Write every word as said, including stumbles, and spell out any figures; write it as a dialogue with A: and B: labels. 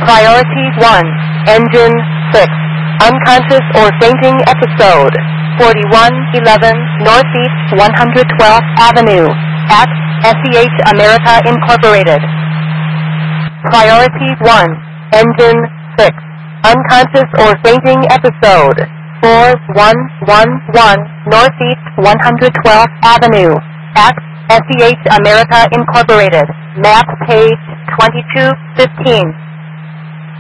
A: Priority one, Engine six, Unconscious or Fainting Episode, forty-one eleven Northeast one hundred twelfth Avenue, at S E H America Incorporated. Priority one, Engine six, Unconscious or Fainting Episode, four one one one Northeast one hundred twelfth Avenue, at S E H America Incorporated, map page twenty-two fifteen.